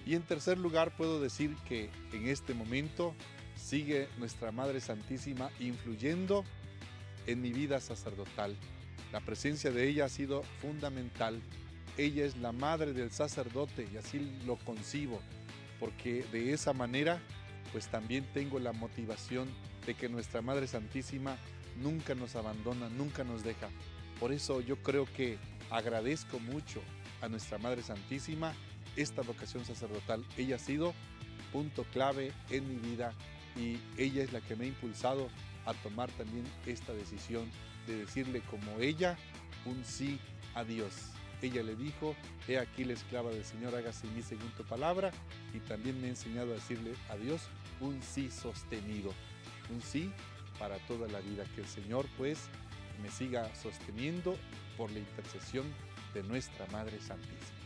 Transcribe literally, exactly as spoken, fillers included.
Y en tercer lugar, puedo decir que en este momento sigue nuestra Madre Santísima influyendo en mi vida sacerdotal. La presencia de ella ha sido fundamental. Ella es la madre del sacerdote y así lo concibo, porque de esa manera pues también tengo la motivación de que nuestra Madre Santísima nunca nos abandona, nunca nos deja. Por eso yo creo que agradezco mucho a nuestra Madre Santísima esta vocación sacerdotal. Ella ha sido punto clave en mi vida y ella es la que me ha impulsado a tomar también esta decisión de decirle como ella un sí a Dios. Ella le dijo: he aquí la esclava del Señor, hágase en mí según tu palabra, y también me ha enseñado a decirle a Dios un sí sostenido, un sí para toda la vida. Que el Señor pues me siga sosteniendo por la intercesión de nuestra Madre Santísima.